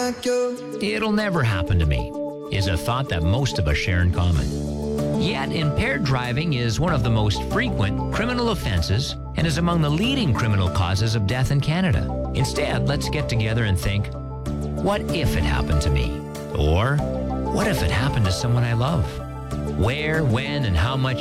like you. It'll never happen to me is a thought that most of us share in common. Yet, impaired driving is one of the most frequent criminal offenses and is among the leading criminal causes of death in Canada. Instead, let's get together and think, what if it happened to me? Or, what if it happened to someone I love? Where, when, and how much